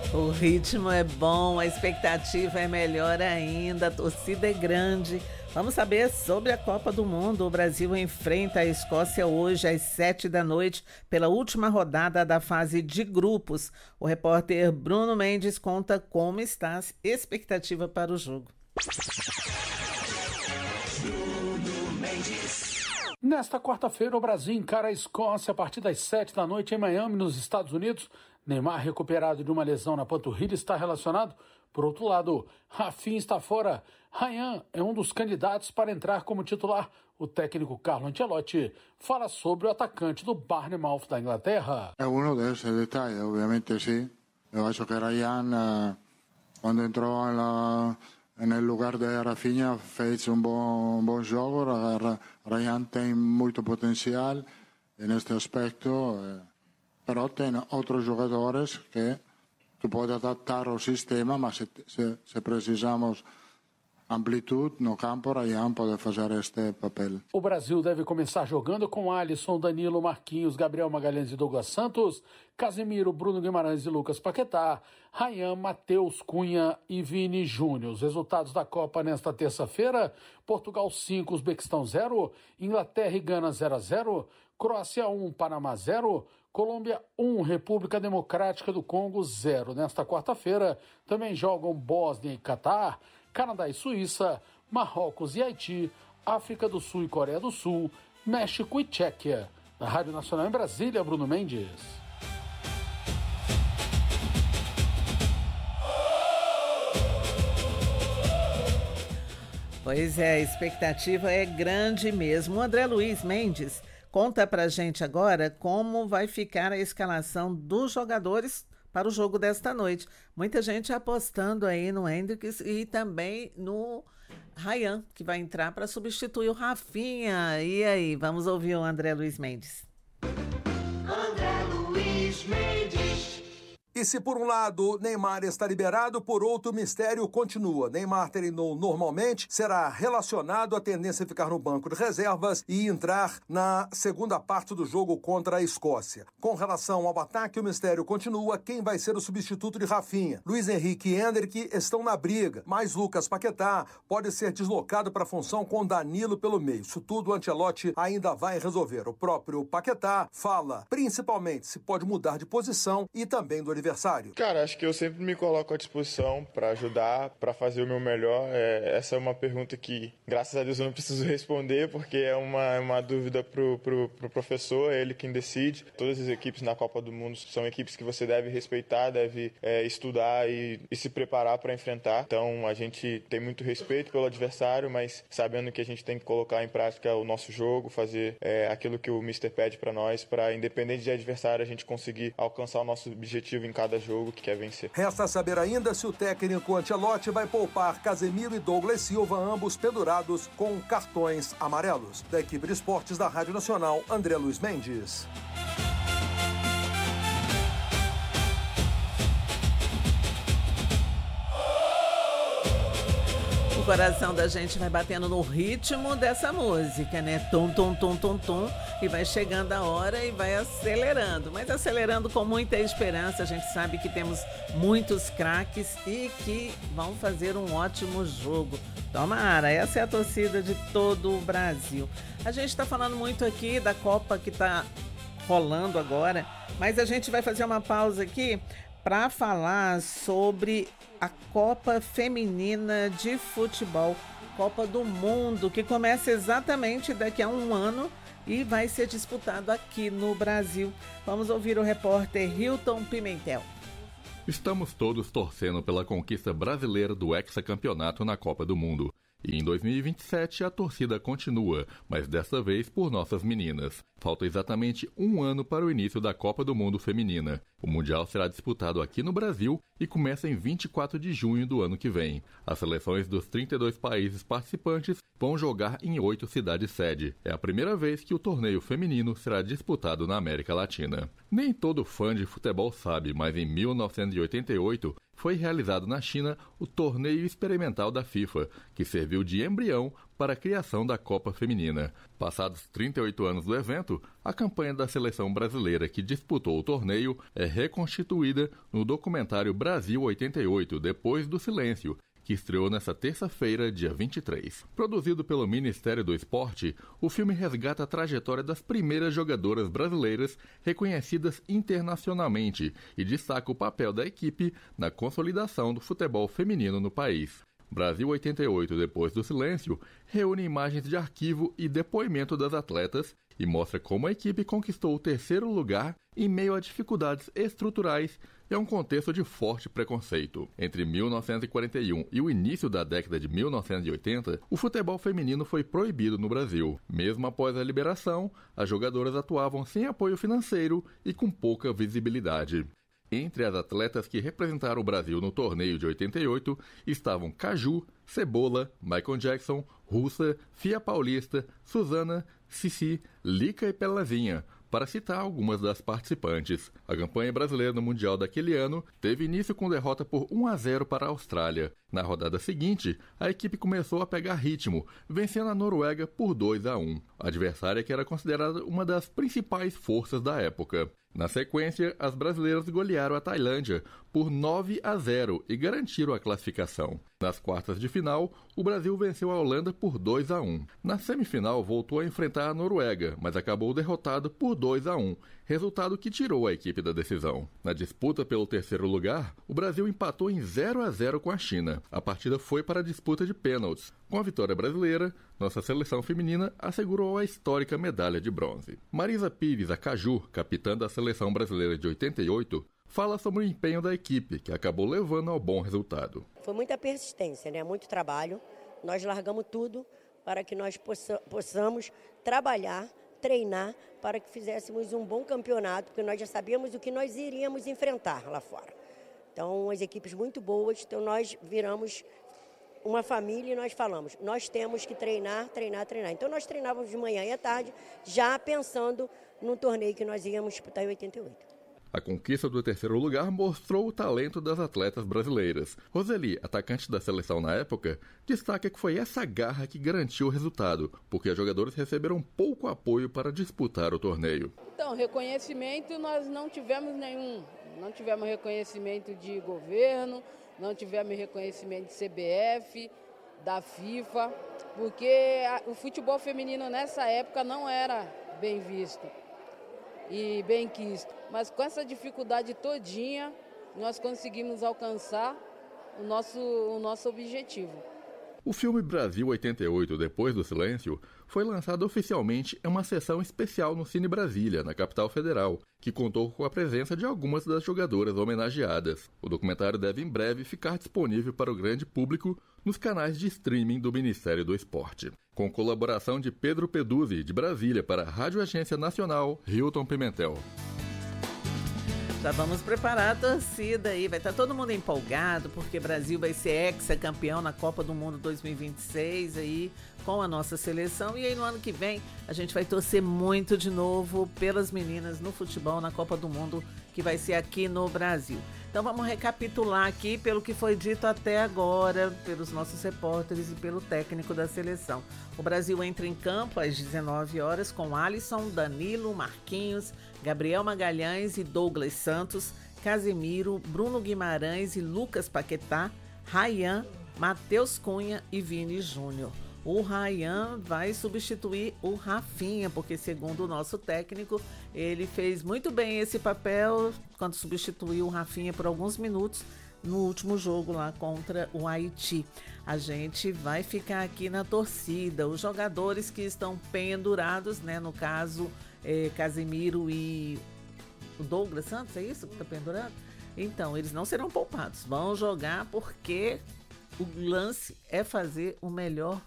O ritmo é bom, a expectativa é melhor ainda, a torcida é grande. Vamos saber sobre a Copa do Mundo. O Brasil enfrenta a Escócia hoje às 19h pela última rodada da fase de grupos. O repórter Bruno Mendes conta como está a expectativa para o jogo. Nesta quarta-feira, o Brasil encara a Escócia a partir das 19h em Miami, nos Estados Unidos. Neymar, recuperado de uma lesão na panturrilha, está relacionado. Por outro lado, Rafinha está fora. Ryan é um dos candidatos para entrar como titular. O técnico Carlo Ancelotti fala sobre o atacante do Bournemouth da Inglaterra. É um desses detalhes, obviamente sim. Eu acho que Ryan, quando entrou no lugar de Rafinha, fez um bom jogo. Ryan tem muito potencial neste aspecto. Però tem outros jogadores que podem adaptar ao sistema, mas se precisamos amplitude no campo, Ryan pode fazer este papel. O Brasil deve começar jogando com Alisson, Danilo, Marquinhos, Gabriel Magalhães e Douglas Santos, Casemiro, Bruno Guimarães e Lucas Paquetá, Ryan, Matheus Cunha e Vini Júnior. Os resultados da Copa nesta terça-feira: Portugal 5, Uzbequistão 0, Inglaterra e Gana 0-0, Croácia 1, Panamá 0, Colômbia 1, República Democrática do Congo 0. Nesta quarta-feira também jogam Bósnia e Catar, Canadá e Suíça, Marrocos e Haiti, África do Sul e Coreia do Sul, México e Tchequia. Na Rádio Nacional em Brasília, Bruno Mendes. Pois é, a expectativa é grande mesmo. O André Luiz Mendes conta pra gente agora como vai ficar a escalação dos jogadores para o jogo desta noite. Muita gente apostando aí no Hendrick e também no Ryan, que vai entrar para substituir o Rafinha. E aí, vamos ouvir o André Luiz Mendes. André Luiz Mendes. E se por um lado Neymar está liberado, por outro o mistério continua. Neymar treinou normalmente, será relacionado, a tendência é ficar no banco de reservas e entrar na segunda parte do jogo contra a Escócia. Com relação ao ataque, o mistério continua. Quem vai ser o substituto de Rafinha? Luiz Henrique e Hendrick estão na briga, mas Lucas Paquetá pode ser deslocado para a função com Danilo pelo meio. Isso tudo o Ancelotti ainda vai resolver. O próprio Paquetá fala principalmente se pode mudar de posição e também do adversário. Cara, acho que eu sempre me coloco à disposição para ajudar, para fazer o meu melhor. Essa é uma pergunta que, graças a Deus, eu não preciso responder, porque é uma dúvida pro professor, é ele quem decide. Todas as equipes na Copa do Mundo são equipes que você deve respeitar, deve estudar e se preparar para enfrentar. Então, a gente tem muito respeito pelo adversário, mas sabendo que a gente tem que colocar em prática o nosso jogo, fazer aquilo que o Mister pede para nós, para, independente de adversário, a gente conseguir alcançar o nosso objetivo em cada jogo, que quer vencer. Resta saber ainda se o técnico Ancelotti vai poupar Casemiro e Douglas Silva, ambos pendurados com cartões amarelos. Da equipe de esportes da Rádio Nacional, André Luiz Mendes. O coração da gente vai batendo no ritmo dessa música, né? Tum, tum, tum, tum, tum. E vai chegando a hora e vai acelerando. Mas acelerando com muita esperança. A gente sabe que temos muitos craques e que vão fazer um ótimo jogo. Tomara, essa é a torcida de todo o Brasil. A gente está falando muito aqui da Copa que está rolando agora. Mas a gente vai fazer uma pausa aqui para falar sobre a Copa Feminina de Futebol, Copa do Mundo, que começa exatamente daqui a um ano e vai ser disputado aqui no Brasil. Vamos ouvir o repórter Hilton Pimentel. Estamos todos torcendo pela conquista brasileira do hexacampeonato na Copa do Mundo. E em 2027 a torcida continua, mas dessa vez por nossas meninas. Falta exatamente um ano para o início da Copa do Mundo Feminina. O Mundial será disputado aqui no Brasil e começa em 24 de junho do ano que vem. As seleções dos 32 países participantes vão jogar em 8 cidades-sede. É a primeira vez que o torneio feminino será disputado na América Latina. Nem todo fã de futebol sabe, mas em 1988, foi realizado na China o Torneio Experimental da FIFA, que serviu de embrião para a criação da Copa Feminina. Passados 38 anos do evento, a campanha da seleção brasileira que disputou o torneio é reconstituída no documentário Brasil 88, Depois do Silêncio, que estreou nesta terça-feira, dia 23. Produzido pelo Ministério do Esporte, o filme resgata a trajetória das primeiras jogadoras brasileiras reconhecidas internacionalmente e destaca o papel da equipe na consolidação do futebol feminino no país. Brasil 88, Depois do Silêncio, reúne imagens de arquivo e depoimento das atletas e mostra como a equipe conquistou o 3º lugar em meio a dificuldades estruturais e a um contexto de forte preconceito. Entre 1941 e o início da década de 1980, o futebol feminino foi proibido no Brasil. Mesmo após a liberação, as jogadoras atuavam sem apoio financeiro e com pouca visibilidade. Entre as atletas que representaram o Brasil no torneio de 88 estavam Caju, Cebola, Michael Jackson, Russa, Fia Paulista, Suzana, Cici, Lica e Pelazinha, para citar algumas das participantes. A campanha brasileira no Mundial daquele ano teve início com derrota por 1-0 para a Austrália. Na rodada seguinte, a equipe começou a pegar ritmo, vencendo a Noruega por 2-1, adversária que era considerada uma das principais forças da época. Na sequência, as brasileiras golearam a Tailândia por 9-0 e garantiram a classificação. Nas quartas de final, o Brasil venceu a Holanda por 2-1. Na semifinal, voltou a enfrentar a Noruega, mas acabou derrotado por 2-1, resultado que tirou a equipe da decisão. Na disputa pelo 3º lugar, o Brasil empatou em 0-0 com a China. A partida foi para a disputa de pênaltis. Com a vitória brasileira, nossa seleção feminina assegurou a histórica medalha de bronze. Marisa Pires, a Caju, capitã da seleção brasileira de 88, fala sobre o empenho da equipe, que acabou levando ao bom resultado. Foi muita persistência, né? Muito trabalho. Nós largamos tudo para que nós possamos trabalhar, treinar, para que fizéssemos um bom campeonato, porque nós já sabíamos o que nós iríamos enfrentar lá fora. Então, as equipes muito boas, então nós viramos uma família e nós falamos, nós temos que treinar. Então, nós treinávamos de manhã e à tarde, já pensando no torneio que nós íamos disputar em 88. A conquista do 3º lugar mostrou o talento das atletas brasileiras. Roseli, atacante da seleção na época, destaca que foi essa garra que garantiu o resultado, porque as jogadoras receberam pouco apoio para disputar o torneio. Então, reconhecimento nós não tivemos nenhum. Não tivemos reconhecimento de governo, não tivemos reconhecimento de CBF, da FIFA, porque o futebol feminino nessa época não era bem visto e bem quisto. Mas com essa dificuldade todinha, nós conseguimos alcançar o nosso objetivo. O filme Brasil 88, Depois do Silêncio, foi lançado oficialmente em uma sessão especial no Cine Brasília, na capital federal, que contou com a presença de algumas das jogadoras homenageadas. O documentário deve em breve ficar disponível para o grande público nos canais de streaming do Ministério do Esporte. Com colaboração de Pedro Peduzzi, de Brasília, para a Rádio Agência Nacional, Hilton Pimentel. Já vamos preparar a torcida aí, vai estar todo mundo empolgado, porque Brasil vai ser hexacampeão na Copa do Mundo 2026 aí, com a nossa seleção. E aí no ano que vem a gente vai torcer muito de novo pelas meninas no futebol na Copa do Mundo, que vai ser aqui no Brasil. Então vamos recapitular aqui pelo que foi dito até agora, pelos nossos repórteres e pelo técnico da seleção. O Brasil entra em campo às 19 horas com Alisson, Danilo, Marquinhos, Gabriel Magalhães e Douglas Santos, Casemiro, Bruno Guimarães e Lucas Paquetá, Ryan, Matheus Cunha e Vini Júnior. O Ryan vai substituir o Rafinha, porque segundo o nosso técnico, ele fez muito bem esse papel quando substituiu o Rafinha por alguns minutos no último jogo lá contra o Haiti. A gente vai ficar aqui na torcida. Os jogadores que estão pendurados, né, no caso, Casemiro e o Douglas Santos, é isso que está pendurado? Então, eles não serão poupados. Vão jogar porque o lance é fazer o melhor